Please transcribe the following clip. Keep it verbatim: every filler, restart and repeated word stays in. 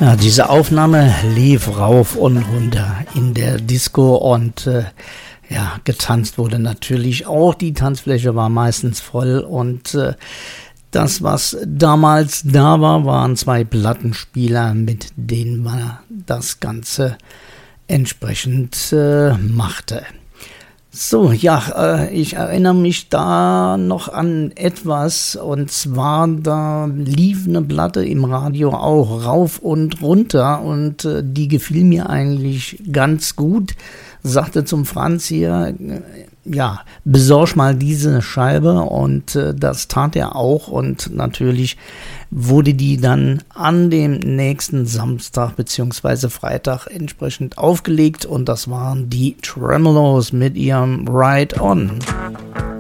Ja, diese Aufnahme lief rauf und runter in der Disco und äh, ja, getanzt wurde natürlich auch. Die Tanzfläche war meistens voll und äh, das, was damals da war, waren zwei Plattenspieler, mit denen man das Ganze entsprechend äh, machte. So, ja, äh, ich erinnere mich da noch an etwas, und zwar, da lief eine Platte im Radio auch rauf und runter und äh, die gefiel mir eigentlich ganz gut. Sagte zum Franz hier, äh, ja, besorg mal diese Scheibe, und äh, das tat er auch, und natürlich wurde die dann an dem nächsten Samstag bzw. Freitag entsprechend aufgelegt, und das waren die Tremeloes mit ihrem Ride On.